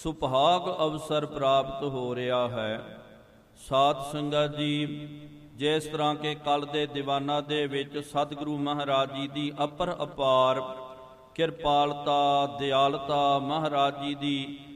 ਸੁਭਾਗ ਅਵਸਰ ਪ੍ਰਾਪਤ ਹੋ ਰਿਹਾ ਹੈ। ਸਾਧ ਸੰਗਤ ਜੀ, ਜਿਸ ਤਰ੍ਹਾਂ ਕਿ ਕੱਲ ਦੇ ਦੀਵਾਨਾਂ ਦੇ ਵਿੱਚ ਸਤਿਗੁਰੂ ਮਹਾਰਾਜ ਜੀ ਦੀ ਅਪਰ ਅਪਾਰ ਕਿਰਪਾਲਤਾ, ਦਿਆਲਤਾ, ਮਹਾਰਾਜ ਜੀ ਦੀ